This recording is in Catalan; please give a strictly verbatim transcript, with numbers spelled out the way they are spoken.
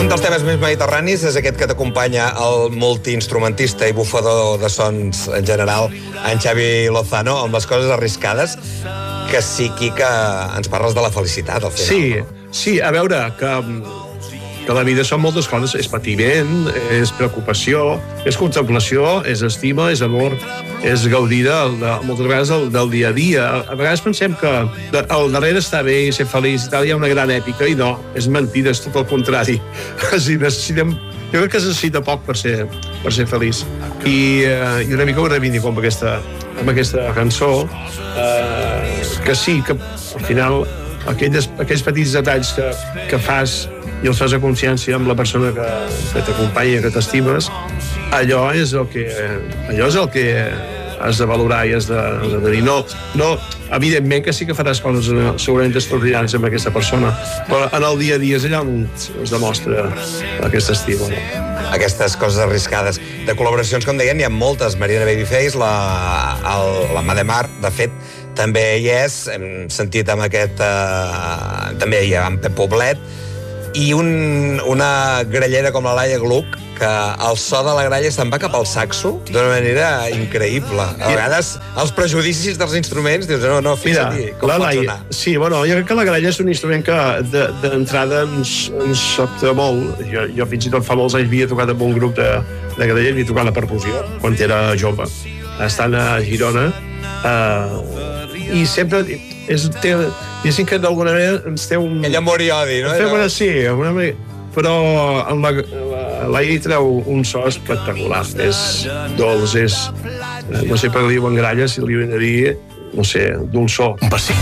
Un dels temes més mediterranis és aquest que t'acompanya el multiinstrumentista i bufador de sons en general, en Xavi Lozano, amb les coses arriscades, que sí, aquí que ens parles de la felicitat, al final. Sí, no? sí, a veure, que, que la vida són moltes coses. És patiment, és preocupació, és contemplació, és estima, és amor, és gaudir de, de, moltes vegades del, del dia a dia. A vegades pensem que de, al darrere està bé i ser feliç i tal, hi ha una gran èpica, i no, és mentida, és tot el contrari. Si necessitem, jo crec que es necessita poc per ser, per ser feliç. I, eh, i una mica ho reivindico amb aquesta, amb aquesta cançó, eh, que sí, que al final aquells, aquells petits detalls que, que fas i els fas a consciència amb la persona que, que t'acompanya, que t'estimes, allò és el que, allò és el que has de valorar i has de, has de dir. No, no, evidentment que sí que faràs coses segurament extraordinàries amb aquesta persona, però en el dia a dia és allà on es demostra aquesta estima. No? Aquestes coses arriscades. De col·laboracions, com deien, hi ha moltes. Marina Babyface, la, el, la Mademar, de fet, també hi és. Hem sentit amb aquest... Eh, també hi ha amb Pep Poblet. I un, una grallera com la Laia Gluck, que el so de la gralla se'n va cap al saxo d'una manera increïble. A vegades els prejudicis dels instruments dius, no, no, fixa't-hi, com pot sonar. Sí, bueno, jo crec que la gralla és un instrument que d'entrada de, ens, ens sobta molt. Jo, jo fins i tot fa molts anys havia tocat amb un grup de, de gralla, havia tocat la percussió quan era jove, estant a Girona, eh, i sempre és, té, diguéssim que d'alguna manera ens té un... Aquell amor i odi, no? Té, bueno, sí, una manera, però amb la, la I treu un so espectacular. És dolç, és... No sé per què li diuen gralla, si li diuen a dir, no sé, dolçor.